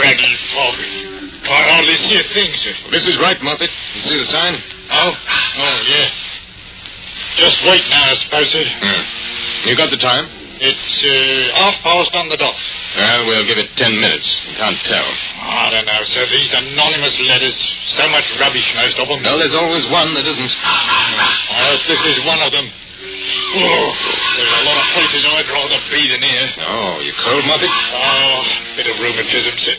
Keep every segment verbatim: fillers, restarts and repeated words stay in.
raggy fog. Can't hardly see a thing, sir. Well, this is right, Moffat. You see the sign? Oh? Oh, yeah. Just wait now, I suppose, sir. Hmm. You got the time? It's uh, half past on the dot. Well, we'll give it ten minutes. You can't tell. I don't know, sir. These anonymous letters. So much rubbish, most of them. Well, there's always one that isn't. I hope this is one of them. Oh, there's a lot of places I'd rather be than here. Oh, you cold, Moffat? Oh, bit of rheumatism, sir.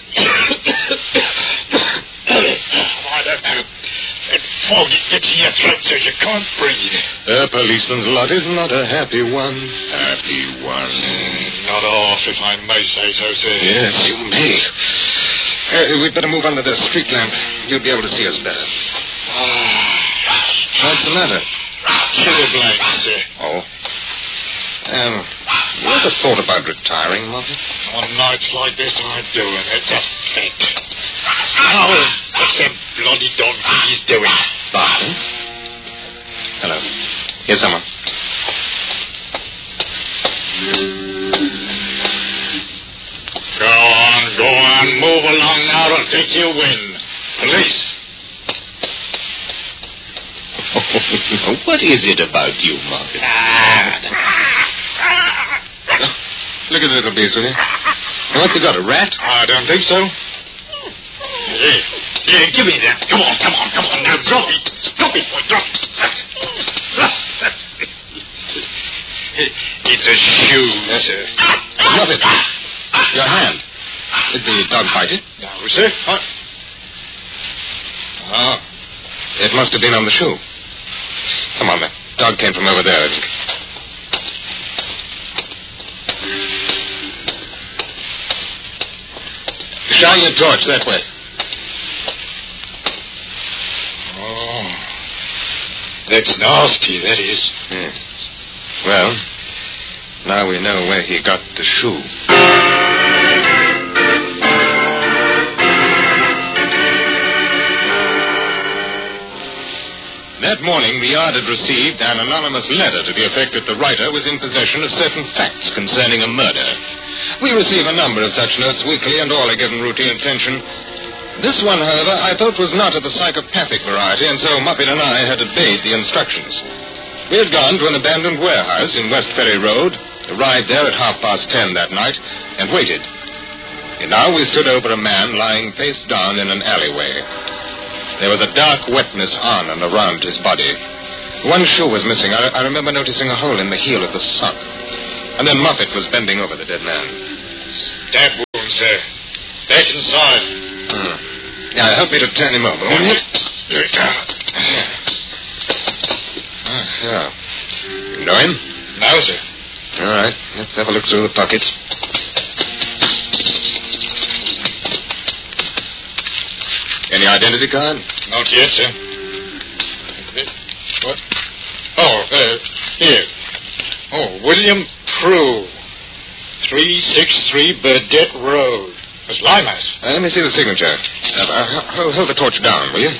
I don't know. That fog, it gets in your throat so you can't breathe. A policeman's lot is not a happy one. Happy one. Mm, not half, if I may say so, sir. Yes, you may. Uh, we'd better move under the street lamp. You'll be able to see us better. Ah. What's the matter? Sugar blank, sir. Oh. Um, you ever thought about retiring, Moffat? On nights like this, I do, and it's a fact. Oh, what's that bloody dog think he's doing? Barking? Hello. Here's someone. Go on, go on, move along now. I'll take you in. Police. What is it about you, Moffat? Ah. Look at the little beast, will you? What's he got, a rat? I don't think so. Here, here, give me that. Come on, come on, come on. Now, drop it. Drop it, boy, drop it. It's a shoe, Yes, sir. Moffat, your hand. Did the dog bite it? No, sir. What? Oh. It must have been on the shoe. Come on, the dog came from over there, I think. Shine your torch that way. Oh. That's nasty, that is. Yeah. Well, now we know where he got the shoe. That morning, the Yard had received an anonymous letter to the effect that the writer was in possession of certain facts concerning a murder. We receive a number of such notes weekly, and all are given routine attention. This one, however, I thought was not of the psychopathic variety, and so Moffat and I had obeyed the instructions. We had gone to an abandoned warehouse in West Ferry Road, arrived there at half past ten that night, and waited. And now we stood over a man lying face down in an alleyway. There was a dark wetness on and around his body. One shoe was missing. I, I remember noticing a hole in the heel of the sock. And then Moffat was bending over the dead man. Stab wound, sir. Back inside. Hmm. Now, help me to turn him over, will you? Ah, yeah. You know him? No, sir. All right. Let's have a look through the pockets. Any identity card? Not yet, sir. What? Oh, uh, here. Oh, William Prue. three sixty-three Burdett Road. That's Limehouse. Uh, let me see the signature. Uh, uh, hold, hold the torch down, will you?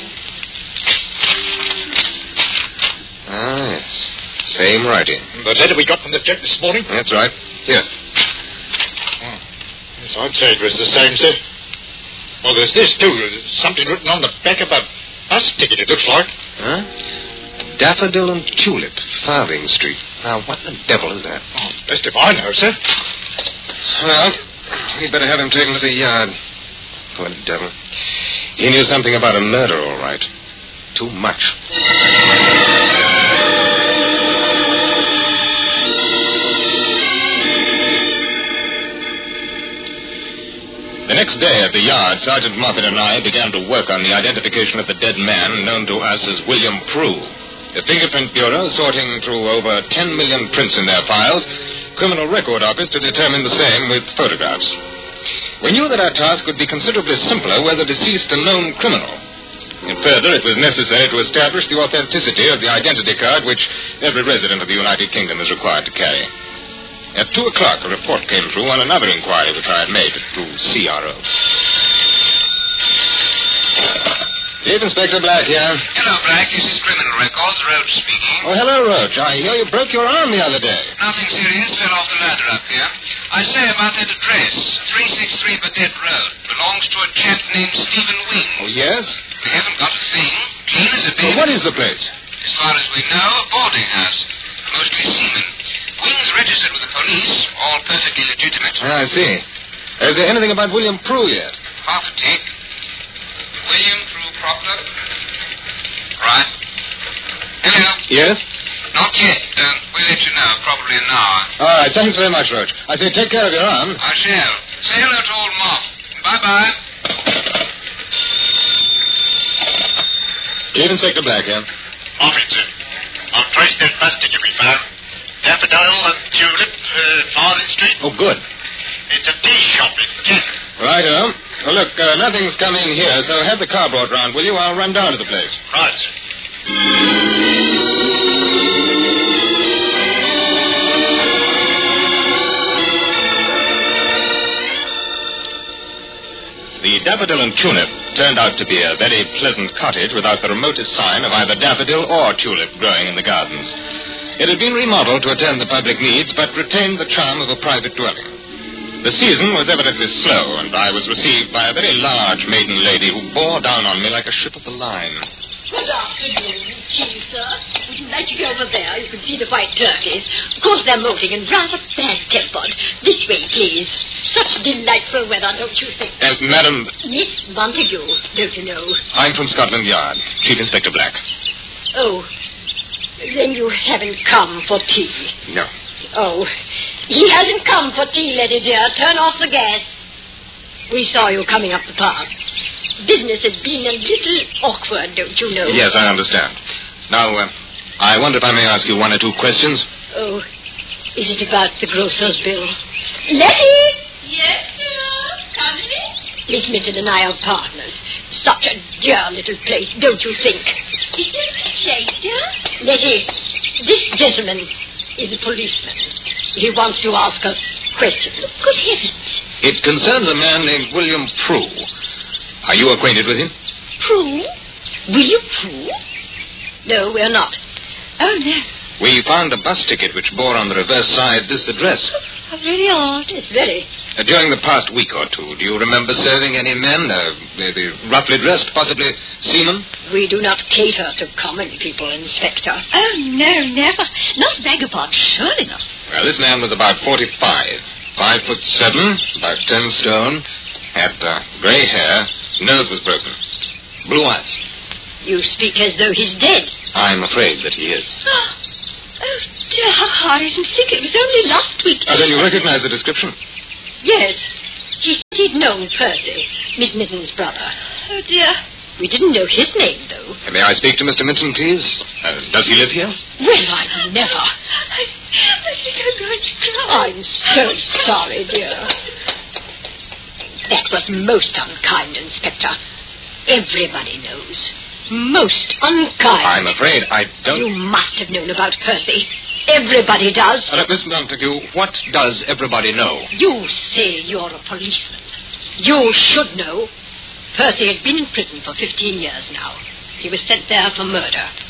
Ah, yes. Same writing. The letter we got from the Jack this morning? That's right. Here. Oh. Yes, I'd say it was the same, sir. Well, there's this, too. There's something written on the back of a bus ticket, it looks like. Huh? Daffodil and Tulip, Farthing Street. Now, what the devil is that? Oh, best if I know, sir. Well, we'd better have him taken to the yard. Poor devil. He knew something about a murder, all right. Too much. The next day at the yard, Sergeant Moffat and I began to work on the identification of the dead man known to us as William Prue. The Fingerprint Bureau, sorting through over ten million prints in their files, Criminal Record Office to determine the same with photographs. We knew that our task would be considerably simpler were the deceased a known criminal. And further, it was necessary to establish the authenticity of the identity card which every resident of the United Kingdom is required to carry. At two o'clock, a report came through on another inquiry which I had made through C R O. Chief Inspector Black here. Hello, Black. This is Criminal Records, Roach speaking. Oh, hello, Roach. I hear you broke your arm the other day. Nothing serious. Fell off the ladder up here. I say about that address, three sixty-three Burdett Road. Will belongs to a chap named Stephen Wings. Oh, yes? We haven't got a thing. Clean as a bin. Well, what is the place? As far as we know, a boarding house. Mostly seamen. Wings registered with the police, all perfectly legitimate. Ah, I see. Is there anything about William Prue yet? Half a tick. William Prue Proctor. Right. Hello. Yes? Not yet. Uh, we'll let you know, probably in an hour. All right, thanks very much, Roach. I say take care of your arm. I shall. Say hello to old Moff. Bye-bye. Chief Inspector Black here. Officer, I've traced that bus ticket we found. Daffodil and Tulip, uh, Farthing Street. Oh, good. It's a tea shop in Kent. Righto. Well, look, uh, nothing's come in here, so have the car brought round, will you? I'll run down to the place. Right, sir. The Daffodil and Tulip turned out to be a very pleasant cottage without the remotest sign of either daffodil or tulip growing in the gardens. It had been remodeled to attend the public needs, but retained the charm of a private dwelling. The season was evidently slow, and I was received by a very large maiden lady who bore down on me like a ship of the line. Good afternoon, Chief, sir. Would you like to go over there? You can see the white turkeys. Of course, they're molting and rather bad-tempered. This way, please. Such delightful weather, don't you think? Uh, Madam... Miss Montague, don't you know? I'm from Scotland Yard. Chief Inspector Black. Oh, then you haven't come for tea. No. Oh, he hasn't come for tea, Letty dear. Turn off the gas. We saw you coming up the path. Business has been a little awkward, don't you know? Yes, I understand. Now, uh, I wonder if I may ask you one or two questions. Oh, is it about the grocer's bill? Letty! Yes, sir. Come in. Miss Minton and I are partners. Such a dear little place, don't you think? Is there a stranger? Letty, this gentleman is a policeman. He wants to ask us questions. Good heavens. It concerns a man named William Prue. Are you acquainted with him? Prue? William Prue? No, we're not. Oh, no. We found a bus ticket which bore on the reverse side this address. Oh, very odd. It's very. Uh, during the past week or two, do you remember serving any men, uh, maybe roughly dressed, possibly seamen? We do not cater to common people, Inspector. Oh, no, never. Not vagabonds, surely not. Well, this man was about forty-five. Five foot seven, about ten stone, had uh, grey hair, nose was broken, blue eyes. You speak as though he's dead. I'm afraid that he is. Oh, dear, how hard I didn't think it was only last week. Uh, then you recognize the description? Yes. He said he'd known Percy, Miss Minton's brother. Oh, dear. We didn't know his name, though. Uh, may I speak to Mister Minton, please? Uh, does he live here? Well, I never. I, I think I'm going to cry. I'm so sorry, dear. That was most unkind, Inspector. Everybody knows. Most unkind. I'm afraid I don't... You must have known about Percy. Everybody does. Uh, Miss Montague, what does everybody know? You say you're a policeman. You should know. Percy has been in prison for fifteen years now. He was sent there for murder.